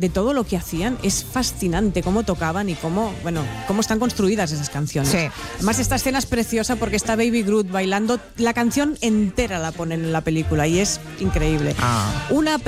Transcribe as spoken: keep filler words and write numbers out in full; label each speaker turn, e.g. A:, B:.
A: de todo lo que hacían. Es fascinante cómo tocaban y cómo, bueno, cómo están construidas esas canciones.
B: Sí.
A: Además, esta escena es preciosa porque está Baby Groot bailando. La canción entera la ponen en la película y es increíble.
B: Ah.
A: Una